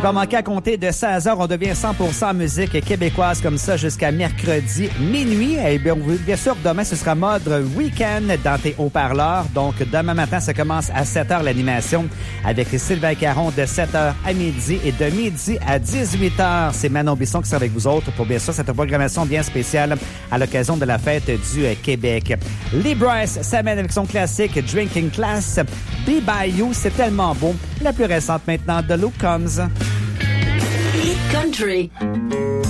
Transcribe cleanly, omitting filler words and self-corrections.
pas manquer à compter de 16h, on devient 100% musique québécoise comme ça jusqu'à mercredi minuit. Et bien sûr, demain, ce sera mode week-end dans tes haut-parleurs. Donc, demain matin, ça commence à 7h l'animation avec Sylvain Caron de 7h à midi et de midi à 18h. C'est Manon Bisson qui sera avec vous autres pour bien sûr cette programmation bien spéciale à l'occasion de la fête du Québec. Lee Brice s'amène avec son classique Drinking Class. Be By You, c'est tellement beau. La plus récente maintenant de Luke Combs. Country.